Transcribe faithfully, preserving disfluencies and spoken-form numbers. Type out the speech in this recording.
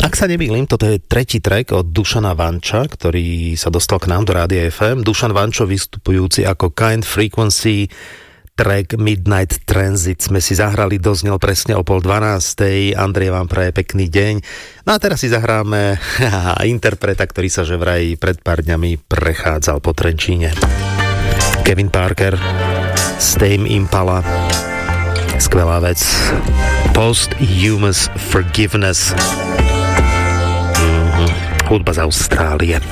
Ak sa nemýlim, toto je tretí track od Dušana Vanča, ktorý sa dostal k nám do Rádia ef em. Dušan Vančo vystupujúci ako Kind Frequency, track Midnight Transit sme si zahrali, doznel presne o pol dvanástej. Andrej vám praje pekný deň. No a teraz si zahráme interpreta, ktorý sa že vraj pred pár dňami prechádzal po Trenčíne. Kevin Parker, Tame Impala, skvelá vec. Posthumous Forgiveness. Mm-hmm. Hudba z Austrálie.